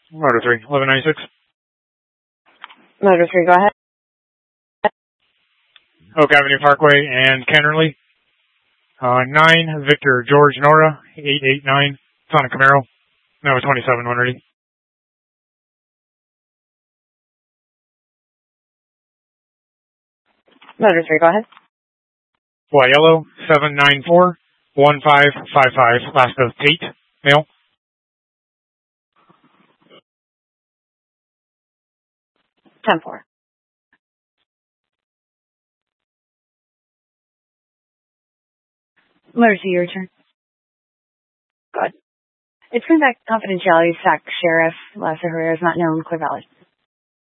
Motor 3, 1196. Motor 3, go ahead. Oak Avenue Parkway and Kennerly. 9, Victor George Nora, 889. It's on a Camaro. No, 27, when ready. Motor 3, go ahead. White Yellow, 794, 1555. Last of Tate, male. Ten four. Motor 2, your turn. Good. It's been back confidentiality, SAC Sheriff, Lesser Herrera is not known, clear valid.